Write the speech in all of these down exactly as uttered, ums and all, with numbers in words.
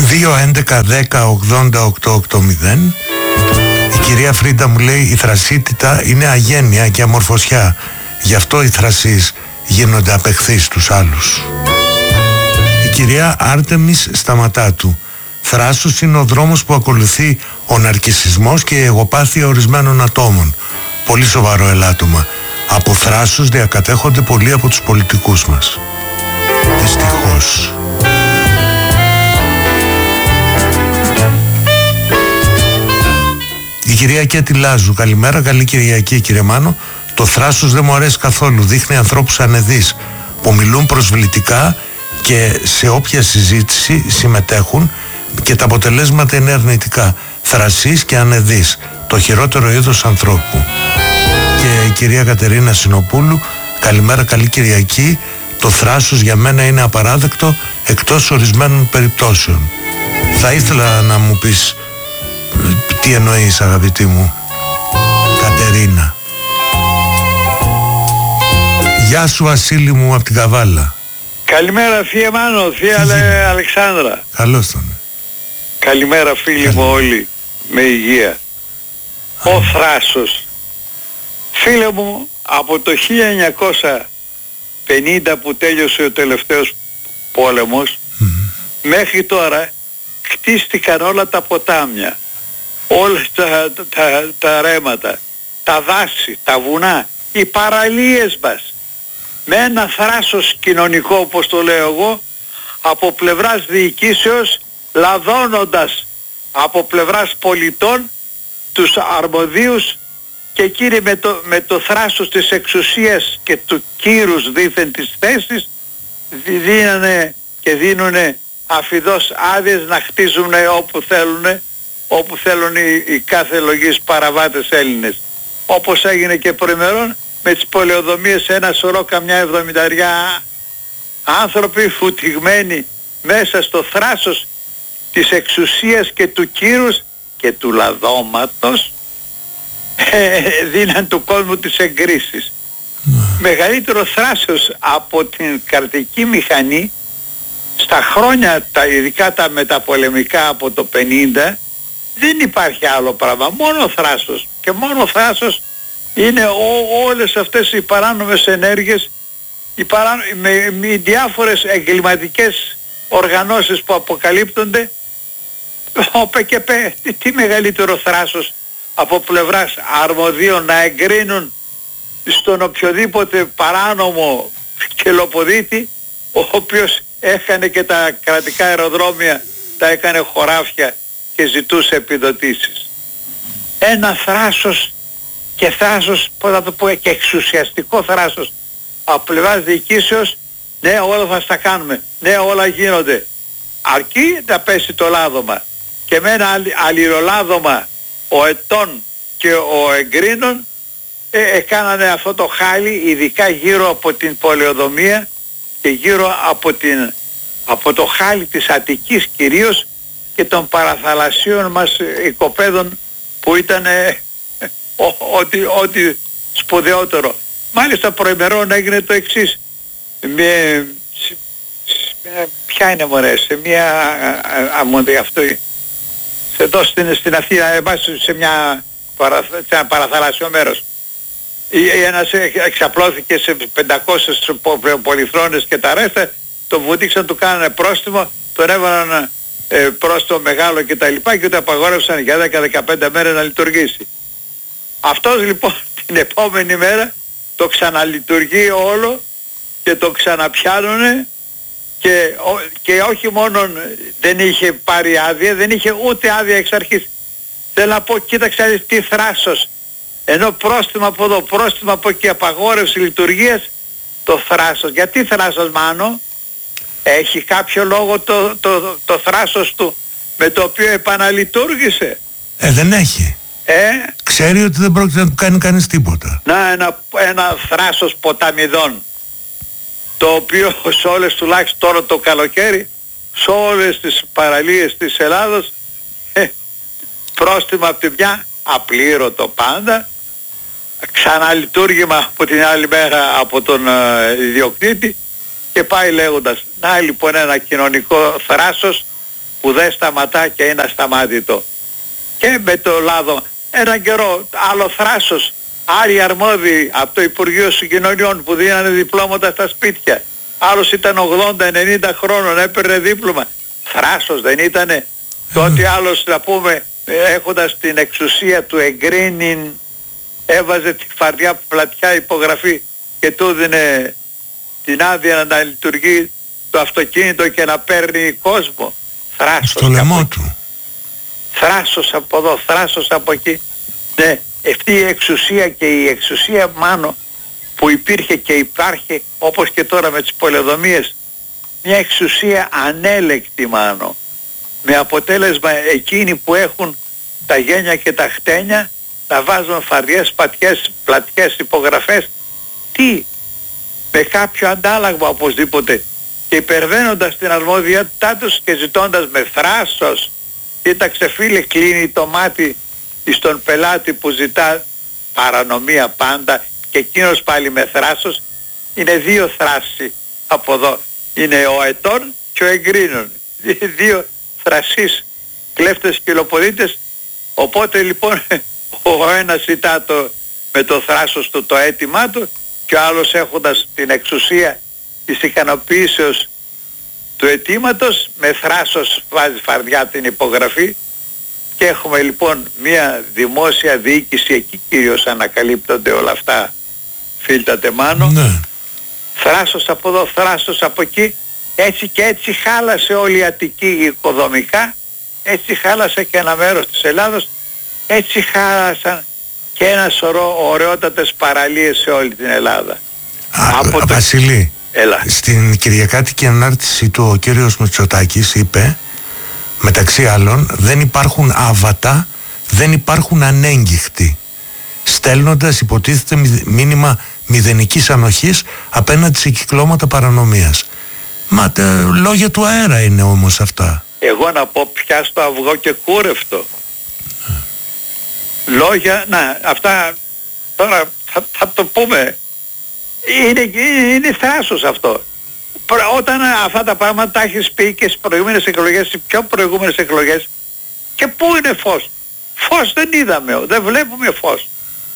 δύο έντεκα δέκα ογδόντα οκτώ ογδόντα. Η κυρία Φρίντα μου λέει: η θρασίτητα είναι αγένεια και αμορφωσιά. Γι' αυτό οι θρασείς γίνονται απεχθείς στους άλλους. Η κυρία Άρτεμις Σταματάτου: θράσος είναι ο δρόμος που ακολουθεί ο ναρκισσισμός και η εγωπάθεια ορισμένων ατόμων. Πολύ σοβαρό ελάττωμα. Από θράσος διακατέχονται πολλοί από τους πολιτικούς μας. Δυστυχώς. Η κυρία Κέτη Λάζου: καλημέρα, καλή Κυριακή κύριε Μάνο. Το θράσος δεν μου αρέσει καθόλου. Δείχνει ανθρώπους ανεδείς που μιλούν προσβλητικά και σε όποια συζήτηση συμμετέχουν και τα αποτελέσματα είναι αρνητικά. Θρασείς και ανεδείς, το χειρότερο είδος ανθρώπου. Και η κυρία Κατερίνα Συνοπούλου: καλημέρα, καλή Κυριακή. Το θράσος για μένα είναι απαράδεκτο εκτός ορισμένων περιπτώσεων. Θα ήθελα να μου πεις τι εννοείς, αγαπητή μου Κατερίνα. Γεια σου Βασίλη μου από την Καβάλα. Καλημέρα θεία Μάνο, θεία Αλε... Αλεξάνδρα. Καλώς τον. Καλημέρα φίλοι Καλή. μου όλοι, με υγεία. Α. Ο θράσος. Φίλε μου, από το χίλια εννιακόσια πενήντα που τέλειωσε ο τελευταίος πόλεμος, mm. μέχρι τώρα χτίστηκαν όλα τα ποτάμια, όλα τα, τα, τα, τα ρέματα, τα δάση, τα βουνά, οι παραλίες μας, με ένα θράσος κοινωνικό, όπως το λέω εγώ, από πλευράς διοικήσεως, λαδώνοντας από πλευράς πολιτών τους αρμοδίους, και κύριε με το, με το θράσος της εξουσίας και του κύρους δήθεν της θέσης, δίνανε και δίνουνε αφιδώς άδειες να χτίζουν όπου θέλουν, όπου θέλουν οι, οι κάθε λογής παραβάτες Έλληνες. Όπως έγινε και προημερών με τις πολεοδομίες, ένα σωρό, καμιά εβδομηνταριά άνθρωποι φουτυγμένοι μέσα στο θράσος της εξουσίας και του κύρους και του λαδώματος, ε, δίναν του κόσμου τις εγκρίσεις. Mm. Μεγαλύτερο θράσος από την καρτική μηχανή στα χρόνια, τα, ειδικά τα μεταπολεμικά από το πενήντα, δεν υπάρχει άλλο πράγμα, μόνο θράσος. Και μόνο θράσος είναι ό, όλες αυτές οι παράνομες ενέργειες, οι παρά, με, με διάφορες εγκληματικές οργανώσεις που αποκαλύπτονται. Ο ΠΚΠ, τι, τι μεγαλύτερο θράσος από πλευράς αρμοδίων να εγκρίνουν στον οποιοδήποτε παράνομο κελοποδίτη, ο οποίος έκανε και τα κρατικά αεροδρόμια, τα έκανε χωράφια και ζητούσε επιδοτήσεις. Ένα θράσος, και θράσος, πώς θα το πω, και εξουσιαστικό θράσος από πλευράς διοικήσεως. Ναι, όλα θα στα κάνουμε, ναι, όλα γίνονται, αρκεί να πέσει το λάδωμα. Και με ένα αλληλολάδωμα ο ετών και ο εγκρίνων ε, έκανανε αυτό το χάλι, ειδικά γύρω από την πολεοδομία και γύρω από, την, από το χάλι της Αττικής κυρίως και των παραθαλασσίων μας οικοπαίδων, που ήταν ε, ό,τι, ό,τι σπουδαιότερο. Μάλιστα προημερών έγινε το εξής. Με, με, ποια είναι μωρέ, σε μια αμμοντι αυτό, εδώ στην, στην Αθήνα, σε, μια παρα, σε ένα παραθαλασσιό μέρος. Ένας εξαπλώθηκε σε πεντακόσιες πολυθρόνες και τα ρέστα, τον βούτυξαν, του κάνανε πρόστιμο, τον έβαλαν ε, πρόστιμο μεγάλο και τα λοιπά, και το απαγόρευσαν για δέκα με δεκαπέντε μέρες να λειτουργήσει. Αυτός λοιπόν την επόμενη μέρα το ξαναλειτουργεί όλο και το ξαναπιάνουνε, και, και όχι μόνο δεν είχε πάρει άδεια, δεν είχε ούτε άδεια εξ αρχής. Θέλω να πω, κοίταξε τι θράσος. Ενώ πρόστιμα από εδώ, πρόστιμα από εκεί, απαγόρευση λειτουργίας, το θράσος. Γιατί θράσος, Μάνο? Έχει κάποιο λόγο το, το, το, το θράσος του με το οποίο επαναλειτουργήσε? Ε, δεν έχει. Ε? Ξέρει ότι δεν πρόκειται να του κάνει κανείς τίποτα. Να, ένα, ένα θράσος ποταμιδών, το οποίο σε όλες, τουλάχιστον τώρα το καλοκαίρι, σε όλες τις παραλίες της Ελλάδος, ε, πρόστιμα από τη μια, απλήρωτο πάντα, ξαναλειτουργήμα από την άλλη μέρα από τον ε, ιδιοκτήτη, και πάει λέγοντας. Να λοιπόν ένα κοινωνικό θράσος, που δεν σταματά και είναι ασταμάτητο. Και με το λάδο έναν καιρό άλλο θράσος, άλλοι αρμόδιοι από το Υπουργείο Συγκοινωνιών που δίνανε διπλώματα στα σπίτια. Άλλος ήταν ογδόντα ενενήντα χρόνων, έπαιρνε δίπλωμα. Θράσος δεν ήτανε? Τότε άλλος, να πούμε, έχοντας την εξουσία του εγκρίνει, έβαζε τη φαρδιά πλατιά υπογραφή και του έδινε την άδεια να λειτουργεί το αυτοκίνητο και να παίρνει κόσμο. Θράσος. Στο λαιμό του. Θράσος από εδώ, θράσος από εκεί. Ναι, αυτή η εξουσία και η εξουσία μάνο που υπήρχε και υπάρχει, όπως και τώρα με τις πολεοδομίες, μια εξουσία ανέλεκτη μάνο, με αποτέλεσμα εκείνοι που έχουν τα γένια και τα χτένια να βάζουν φαρδιές, πατιές, πλατιές υπογραφές. Τι? Με κάποιο αντάλλαγμα οπωσδήποτε, και υπερβαίνοντας την αρμόδιότητά τους και ζητώντας με θράσος. Κοίταξε φίλε, κλείνει το μάτι στον πελάτη που ζητά παρανομία πάντα, και εκείνος πάλι με θράσος. Είναι δύο θράσοι από εδώ, είναι ο αετών και ο εγκρίνων, δύο θρασείς κλέφτες κυλοποδίτες. Οπότε λοιπόν ο ένας ζητά το, με το θράσος του το αίτημά του, και ο άλλος έχοντας την εξουσία της ικανοποίησεως του αιτήματος, με θράσος βάζει φαρδιά την υπογραφή, και έχουμε λοιπόν μια δημόσια διοίκηση, εκεί κυρίως ανακαλύπτονται όλα αυτά, φίλτα τεμάνο. Ναι. Θράσος από εδώ, θράσος από εκεί, έτσι και έτσι χάλασε όλη η Αττική οικοδομικά, έτσι χάλασε και ένα μέρος της Ελλάδος, έτσι χάλασαν και ένα σωρό ωραιότατες παραλίες σε όλη την Ελλάδα. Α, από το... Βασιλή, Έλα. Στην Κυριακάτικη ανάρτηση του ο κύριος Μητσοτάκης είπε, μεταξύ άλλων, δεν υπάρχουν άβατα, δεν υπάρχουν ανέγγιχτοι, στέλνοντας υποτίθεται μήνυμα μηδενικής ανοχής απέναντι σε κυκλώματα παρανομίας. Μα τε, λόγια του αέρα είναι όμως αυτά. Εγώ να πω πια στο αυγό και κούρευτο. Mm. Λόγια, να, αυτά τώρα θα, θα το πούμε. Είναι, είναι θράσος αυτό. Όταν αυτά τα πράγματα τα έχεις πει και στις προηγούμενες εκλογές, στις πιο προηγούμενες εκλογές, και πού είναι φως? Φως δεν είδαμε, δεν βλέπουμε φως.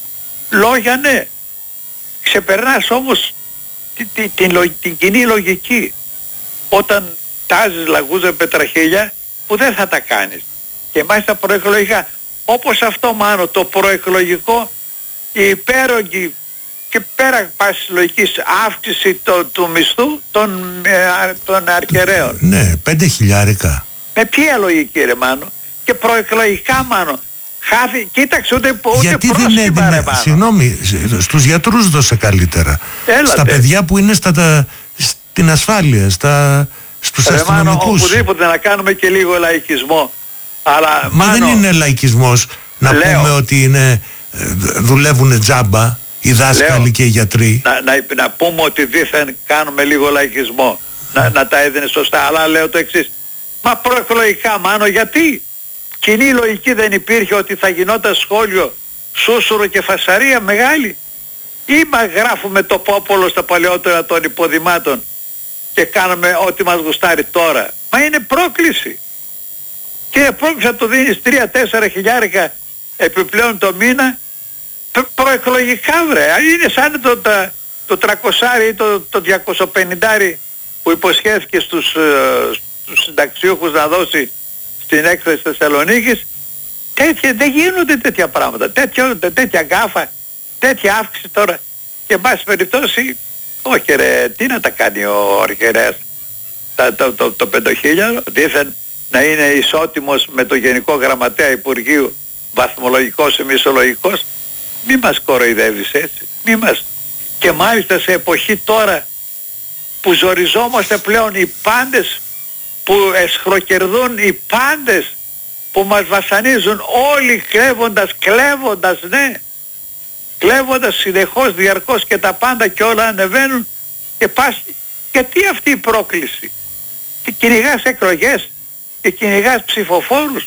Λόγια ναι. Ξεπερνάς όμως την, την, την, την κοινή λογική. Όταν τάζεις λαγούζα πετραχίλια που δεν θα τα κάνεις. Και μάλιστα προεκλογικά. Όπως αυτό μάνο, το προεκλογικό, η υπέρογγη και πέρα πάσης λογικής αύξηση το, του μισθού των, ε, των αρχαιρέων. Ναι, πέντε χιλιάρικα. Με ποια λογική ρε μάνο? Και προεκλογικά μάνο. Χάθη, κοίταξε ούτε, ούτε γιατί δεν έδινε, συγγνώμη, στους γιατρούς δώσε καλύτερα. Έλατε. Στα παιδιά που είναι στα, τα, στην ασφάλεια, στα, στους ρε αστυνομικούς. Μάνο, οπουδήποτε να κάνουμε και λίγο λαϊκισμό. Αλλά, μα μάνο, δεν είναι λαϊκισμός να λέω, πούμε ότι είναι, δουλεύουν τζάμπα οι δάσκαλοι λέω, και οι γιατροί. Να, να, να πούμε ότι δήθεν κάνουμε λίγο λαϊκισμό. Να, να τα έδινε σωστά. Αλλά λέω το εξής. Μα προεκλογικά μάνο, γιατί? Κοινή λογική δεν υπήρχε ότι θα γινόταν σχόλιο σούσουρο και φασαρία μεγάλη? Ή μα γράφουμε το πόπολο στα παλαιότερα των υποδημάτων και κάνουμε ό,τι μας γουστάρει τώρα? Μα είναι πρόκληση. Και πρόκληση να το δίνεις τρία τέσσερα χιλιάρικα επιπλέον το μήνα προεκλογικά βρε. Είναι σαν το, το, το τριακόσια ή το, το διακόσια πενήντα που υποσχέθηκε στους, ε, στους συνταξιούχους να δώσει στην έκθεση της Θεσσαλονίκης. Τέτοια, δεν γίνονται τέτοια πράγματα, τέτοια, τέτοια γκάφα, τέτοια αύξηση τώρα. Και εν πάση περιπτώσει, όχι ρε, τι να τα κάνει ο αρχιερέας? Το, το, το, το πεντοχίλιαρο δήθεν να είναι ισότιμος με το Γενικό Γραμματέα Υπουργείου, βαθμολογικός ή μισολογικός. Μη μας κοροϊδεύεις έτσι, μη μας. Και μάλιστα σε εποχή τώρα που ζοριζόμαστε πλέον οι πάντες, που εσχροκερδούν οι πάντες, που μας βασανίζουν όλοι κλέβοντας, κλέβοντας, ναι, κλέβοντας συνεχώς, διαρκώς, και τα πάντα και όλα ανεβαίνουν, και πας, γιατί αυτή η πρόκληση? Και κυνηγάς εκλογές και κυνηγάς ψηφοφόρους.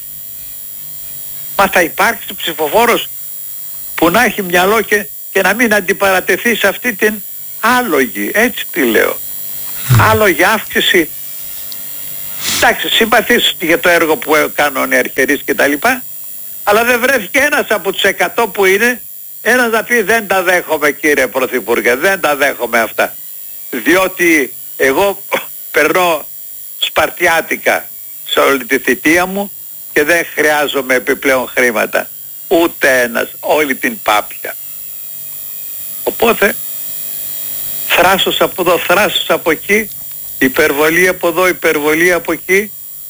Μα θα υπάρξει ψηφοφόρος που να έχει μυαλό και, και να μην αντιπαρατεθεί σε αυτή την άλογη, έτσι τη λέω, άλογη αύξηση Εντάξει, συμπαθείς για το έργο που κάνουν οι αρχιερείς και τα λοιπά, αλλά δεν βρέθηκε ένας από τους εκατό που είναι, ένας να πει δεν τα δέχομαι κύριε Πρωθυπουργέ, δεν τα δέχομαι αυτά. Διότι εγώ περνώ σπαρτιάτικα σε όλη τη θητεία μου και δεν χρειάζομαι επιπλέον χρήματα. Ούτε ένας, όλη την πάπια. Οπότε θράσος από εδώ, θράσος από εκεί, υπερβολή από εδώ, υπερβολή από εκεί,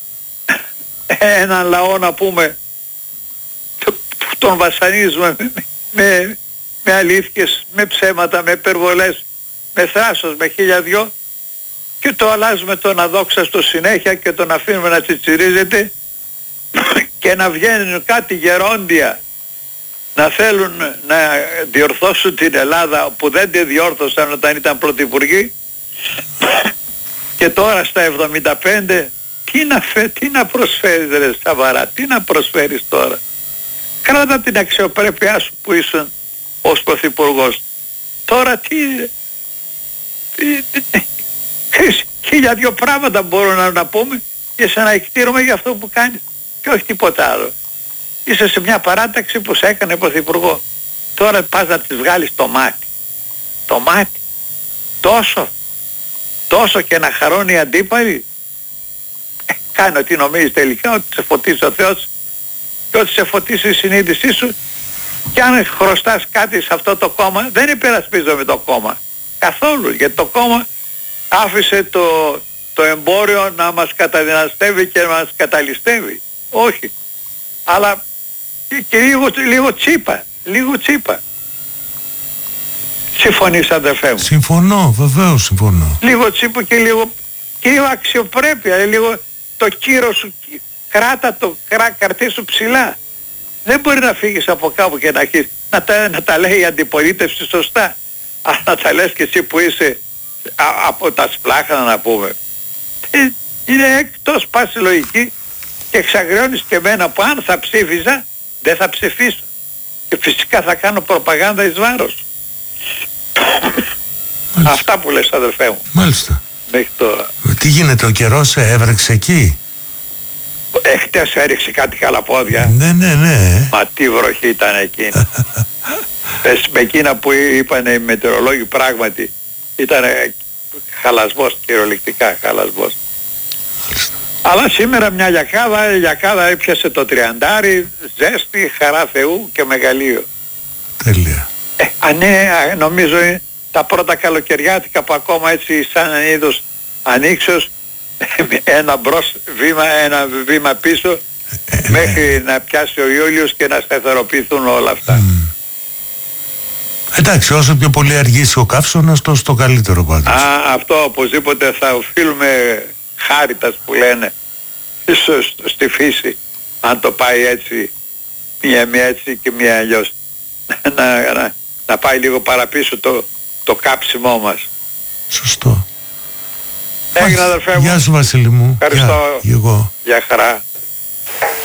έναν λαό να πούμε που τον βασανίζουμε με, με, με αλήθειες, με ψέματα, με υπερβολές, με θράσος, με χίλια δυο, και το αλλάζουμε τον αδόξαστο συνέχεια και τον αφήνουμε να τσιτσιρίζεται και να βγαίνουν κάτι γερόντια να θέλουν να διορθώσουν την Ελλάδα που δεν τη διόρθωσαν όταν ήταν πρωθυπουργοί, και τώρα στα εβδομήντα πέντε τι να, φε, τι να προσφέρεις ρε Σαβαρά, τι να προσφέρεις τώρα? Κράτα την αξιοπρέπειά σου που ήσουν ως πρωθυπουργός. Τώρα τι, τι, τι, τι χίλια δυο πράγματα μπορούμε να, να πούμε και σε να εκτίρουμε για αυτό που κάνεις και όχι τίποτα άλλο. Είσαι σε μια παράταξη που σε έκανε πρωθυπουργό. Τώρα πας να της βγάλεις το μάτι. Το μάτι. Τόσο. Τόσο και να χαρώνει οι αντίπαλοι. Ε, κάνε ότι νομίζεις τελικά ότι σε φωτίσει ο Θεός και ότι σε φωτίσει η συνείδησή σου, και αν χρωστάς κάτι σε αυτό το κόμμα, δεν υπερασπίζομαι το κόμμα. Καθόλου. Γιατί το κόμμα άφησε το, το εμπόριο να μας καταδυναστεύει και να μας καταλυστεύει. Όχι. Αλλά και, και λίγο, λίγο τσίπα. Λίγο τσίπα. Συμφωνείς αδερφέ μου? Συμφωνώ, βεβαίως συμφωνώ. Λίγο τσίπο και λίγο, και λίγο αξιοπρέπεια. Λίγο το κύρο σου, κράτα το κρά, καρτί σου ψηλά. Δεν μπορεί να φύγεις από κάπου και να αρχίσεις να τα, να τα λέει η αντιπολίτευση σωστά. Αλλά να τα λες και εσύ που είσαι α, από τα σπλάχνα να πούμε. Ε, είναι εκτός πάση λογική και εξαγριώνεις και εμένα που αν θα ψήφιζα δεν θα ψηφίσω. Και φυσικά θα κάνω προπαγάνδα εις βάρος. Αυτά που λες αδερφέ μου. Μάλιστα. Μέχρι τώρα. Τι γίνεται, ο καιρός έβρεξε εκεί? Ε, χτες έριξε κάτι καλαπόδια. Ναι, ναι, ναι. Μα τι βροχή ήταν εκείνη. Πες με εκείνα που είπαν οι μετεωρολόγοι, πράγματι ήταν χαλασμός, κυριολεκτικά χαλασμός. Μάλιστα. Αλλά σήμερα μια λιακάδα, η λιακάδα έπιασε το τριαντάρι, ζέστη, χαρά Θεού και μεγαλείο. Τέλεια. Ε, α, ναι, νομίζω είναι τα πρώτα καλοκαιριάτικα που ακόμα έτσι σαν είδος ανοίξεως, ένα μπρος βήμα, ένα βήμα πίσω, ε, μέχρι ε, να πιάσει ο Ιούλιος και να σταθεροποιηθούν όλα αυτά. Mm. Εντάξει, όσο πιο πολύ αργήσει ο καύσωνας, τόσο το καλύτερο πάντως. Α, αυτό οπωσδήποτε θα οφείλουμε χάριτας που λένε ίσως στη φύση, αν το πάει έτσι, μία μία έτσι και μία αλλιώς. να, να, να πάει λίγο παραπίσω το, το κάψιμό μας. Σωστό. Έγινε αδερφέ μου. Γεια σου Βασίλη μου. Ευχαριστώ. Γεια, εγώ. Γεια χαρά.